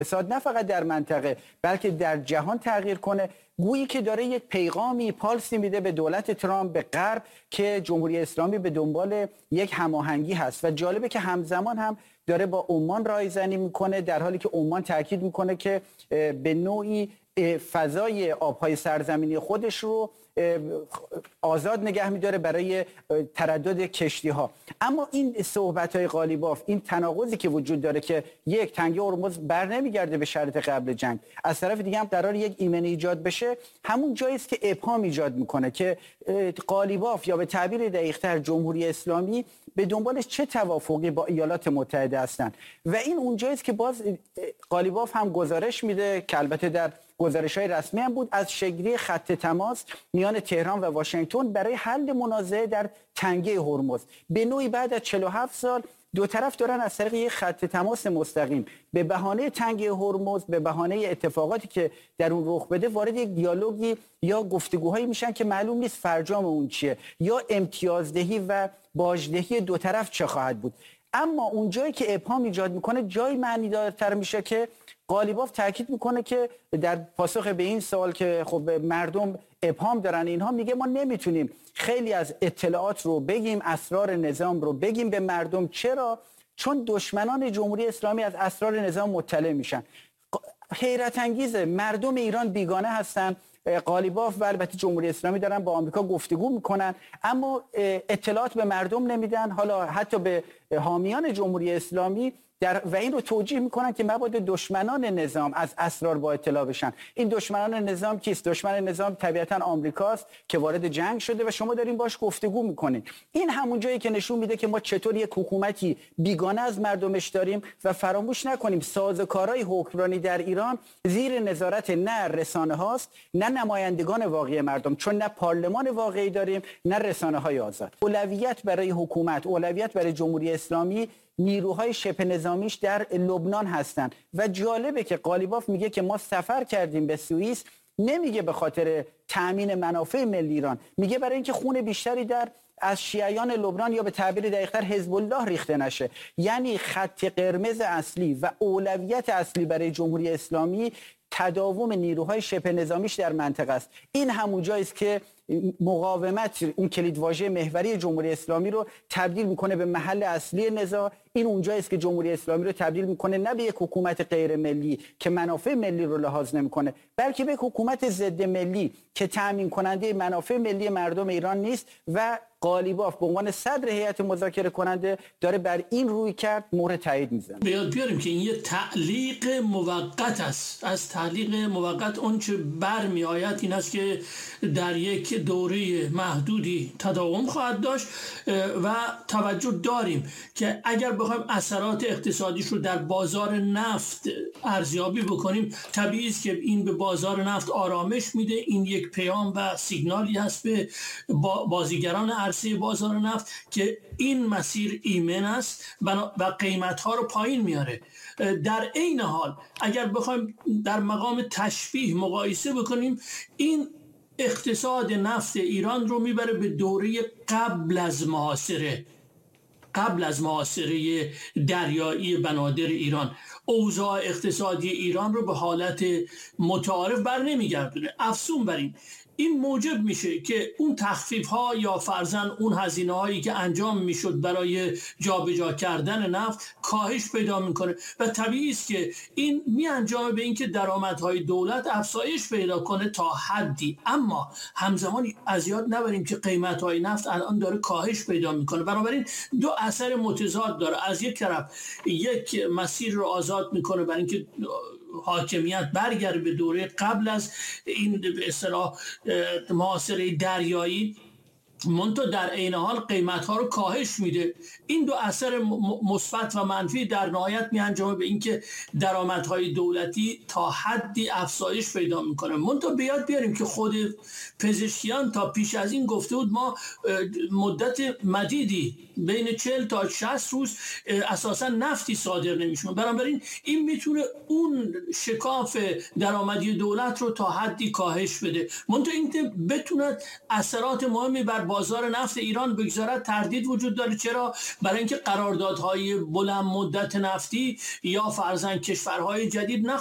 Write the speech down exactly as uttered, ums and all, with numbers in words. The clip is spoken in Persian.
اقتصاد نه فقط در منطقه بلکه در جهان تغییر کنه. گویی که داره یک پیغامی پالسی میده به دولت ترامپ، به غرب، که جمهوری اسلامی به دنبال یک هماهنگی هست. و جالبه که همزمان هم داره با عمان رایزنی میکنه، در حالی که عمان تاکید میکنه که به نوعی فضای آبهای سرزمینی خودش رو آزاد نگه میداره برای تردد کشتی ها. اما این صحبت های قالیباف، این تناقضی که وجود داره که یک، تنگه هرمز بر نمیگرده به شرط قبل جنگ، از طرف دیگه هم قرار یک ایمنی ایجاد بشه، همون جایی است که ابهام ایجاد میکنه که قالیباف یا به تعبیر دقیق‌تر جمهوری اسلامی به دنبالش چه توافقی با ایالات متحده هستند. و این اونجایی است که باز قالیباف هم گزارش میده که البته در گزارش‌های رسمی هم بود، از شکلی خط تماس میان تهران و واشنگتن برای حل منازعه در تنگه هرمز. به نوعی بعد از چهل و هفت سال دو طرف دارن از طریق یک خط تماس مستقیم به بهانه تنگه هرمز، به بهانه اتفاقاتی که در اون رخ بده، وارد یک دیالوگی یا گفتگوهایی میشن که معلوم نیست فرجام اون چیه یا امتیازدهی و باجدهی دو طرف چه خواهد بود. اما اون جایی که ابهام ایجاد میکنه جای معنیدارتر میشه که قالیباف تاکید میکنه که در پاسخ به این سوال که خب مردم ابهام دارن اینها، میگه ما نمیتونیم خیلی از اطلاعات رو بگیم، اسرار نظام رو بگیم به مردم. چرا؟ چون دشمنان جمهوری اسلامی از اسرار نظام مطلع میشن. حیرت انگیزه، مردم ایران بیگانه هستن. قالیباف و البته جمهوری اسلامی دارن با آمریکا گفتگو میکنن اما اطلاعات به مردم نمیدن، حالا حتی به حامیان جمهوری اسلامی در و این رو توجیه میکنن که مبادا دشمنان نظام از اسرار با اطلاع بشن. این دشمنان نظام کیست؟ دشمن نظام طبیعتا آمریکاست که وارد جنگ شده و شما دارین باش گفتگو میکنین. این همون جایی که نشون میده که ما چطور یک حکومتی بیگانه از مردمش داریم و فراموش نکنیم سازوکارهای حکمرانی در ایران زیر نظارت نه رسانه هاست نه نمایندگان واقعی مردم، چون نه پارلمان واقعی داریم نه رسانه های آزاد. اولویت برای حکومت، اولویت برای جمهوری اسلامی نیروهای شبه نظامیش در لبنان هستند. و جالبه که قالیباف میگه که ما سفر کردیم به سوئیس، نمیگه به خاطر تأمین منافع ملی ایران، میگه برای اینکه خون بیشتری در از شیعیان لبنان یا به تعبیر دقیق‌تر حزب الله ریخته نشه. یعنی خط قرمز اصلی و اولویت اصلی برای جمهوری اسلامی تداوم نیروهای شبه نظامیش در منطقه است. این همون جایی است که مقاومت، اون کلیدواژه محوری جمهوری اسلامی رو تبدیل میکنه به محل اصلی نزاع. این اونجایی است که جمهوری اسلامی رو تبدیل میکنه نه به یک حکومت غیر ملی که منافع ملی رو لحاظ نمیکنه، بلکه به یک حکومت ضد ملی که تامین کننده منافع ملی مردم ایران نیست. و قالیباف به عنوان صدر هیئت مذاکره کننده داره بر این روی کرد مهر تایید میزنه. بیاد بیاریم که این یه تعلیق موقت است. از تعلیق موقت اون چه برمی آید این است که در یک دوره محدودی تداوم خواهد داشت و توجه داریم که اگر بخوایم اثرات اقتصادیش رو در بازار نفت ارزیابی بکنیم، طبیعی است که این به بازار نفت آرامش میده. این یک پیام و سیگنالی هست به بازیگران عرصه بازار نفت که این مسیر ایمن است و قیمت‌ها رو پایین میاره. در عین حال اگر بخوایم در مقام تشبیه مقایسه بکنیم، این اقتصاد نفت ایران رو میبره به دوره قبل از محاصره قبل از محاصره دریایی بنادر ایران. اوضاع اقتصادی ایران رو به حالت متعارف بر نمیگردونه. افزون بر این این موجب میشه که اون تخفیف ها یا فرضاً اون هزینه هایی که انجام میشد برای جابجا کردن نفت کاهش پیدا میکنه و طبیعی است که این می انجامه به اینکه درآمدهای دولت افزایش پیدا کنه تا حدی. اما همزمان از یاد نبریم که قیمت های نفت الان داره کاهش پیدا میکنه. بنابراین دو اثر متضاد داره. از یک طرف یک مسیر رو آزاد میکنه برای اینکه حاکمیت برگرده به دوره قبل از این به اصطلاح محاصره دریایی، منتها در عین حال قیمت‌ها رو کاهش میده. این دو اثر مثبت و منفی در نهایت میانجامه به اینکه درآمدهای دولتی تا حدی افزایش پیدا میکنه. منتها بیاد بیاریم که خود پزشکیان تا پیش از این گفته بود ما مدت مدیدی بین چهل تا شصت روز اساسا نفتی صادر نمیشه. بنابراین این میتونه اون شکاف درآمدی دولت رو تا حدی کاهش بده. منتها اینکه بتونه اثرات مهمی بر بازار نفت ایران بگذارد تردید وجود داره. چرا؟ برای اینکه قراردادهای بلند مدت نفتی یا فرضاً کشورهای جدید